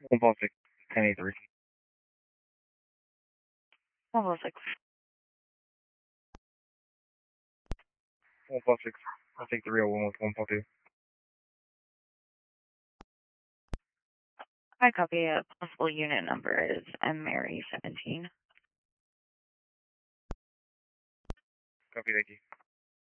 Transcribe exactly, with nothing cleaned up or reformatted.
one five six, ten eighty-three. one five six. one five six, I'll take three oh one with one five two. I copy a possible unit number is M Mary seventeen. Copy, thank you.